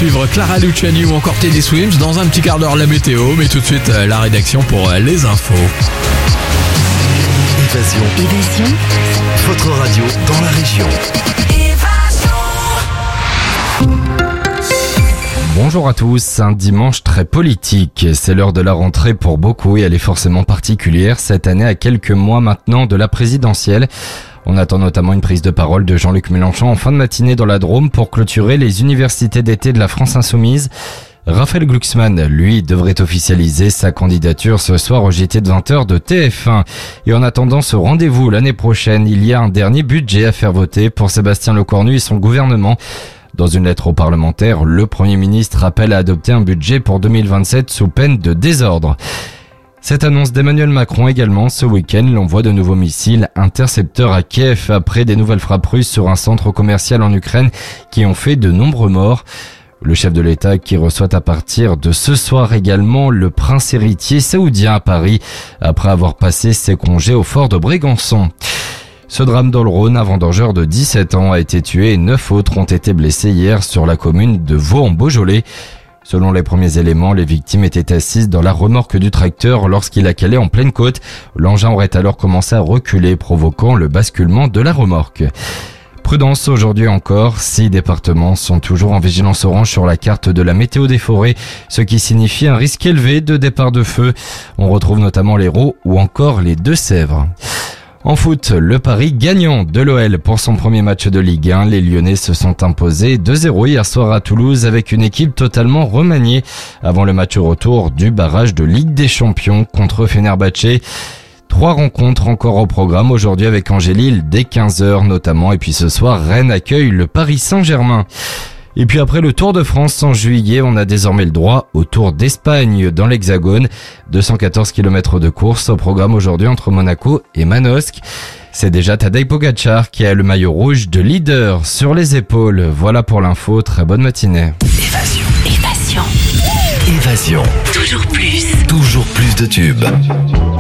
suivre Clara Luciani ou encore Teddy Swims. Dans un petit quart d'heure, la météo, mais tout de suite, la rédaction pour les infos. Évasion. Votre radio dans la région. Bonjour à tous, un dimanche très politique. C'est l'heure de la rentrée pour beaucoup et elle est forcément particulière cette année à quelques mois maintenant de la présidentielle. On attend notamment une prise de parole de Jean-Luc Mélenchon en fin de matinée dans la Drôme pour clôturer les universités d'été de la France Insoumise. Raphaël Glucksmann, lui, devrait officialiser sa candidature ce soir au JT de 20h de TF1. Et en attendant ce rendez-vous l'année prochaine, il y a un dernier budget à faire voter pour Sébastien Lecornu et son gouvernement. Dans une lettre aux parlementaires, le Premier ministre appelle à adopter un budget pour 2027 sous peine de désordre. Cette annonce d'Emmanuel Macron également, ce week-end, l'envoi de nouveaux missiles intercepteurs à Kiev après des nouvelles frappes russes sur un centre commercial en Ukraine qui ont fait de nombreux morts. Le chef de l'État qui reçoit à partir de ce soir également le prince héritier saoudien à Paris après avoir passé ses congés au fort de Brégançon. Ce drame dans le Rhône, un vendangeur de 17 ans a été tué et 9 autres ont été blessés hier sur la commune de Vaux en Beaujolais. Selon les premiers éléments, les victimes étaient assises dans la remorque du tracteur lorsqu'il a calé en pleine côte. L'engin aurait alors commencé à reculer, provoquant le basculement de la remorque. Prudence aujourd'hui encore, 6 départements sont toujours en vigilance orange sur la carte de la météo des forêts, ce qui signifie un risque élevé de départ de feu. On retrouve notamment l'Hérault ou encore les Deux-Sèvres. En foot, le pari gagnant de l'OL pour son premier match de Ligue 1. Les Lyonnais se sont imposés 2-0 hier soir à Toulouse avec une équipe totalement remaniée avant le match retour du barrage de Ligue des Champions contre Fenerbahçe. 3 rencontres encore au programme aujourd'hui avec Angers-Lille dès 15h notamment. Et puis ce soir, Rennes accueille le Paris Saint-Germain. Et puis après le Tour de France en juillet, on a désormais le droit au Tour d'Espagne dans l'Hexagone. 214 km de course au programme aujourd'hui entre Monaco et Manosque. C'est déjà Tadej Pogačar qui a le maillot rouge de leader sur les épaules. Voilà pour l'info, très bonne matinée. Évasion. Toujours plus de tubes.